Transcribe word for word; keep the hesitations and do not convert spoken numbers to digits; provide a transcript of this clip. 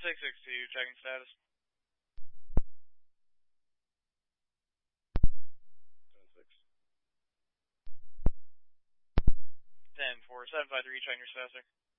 six six two, checking status. ten six. ten four, seven five three, checking your status, sir.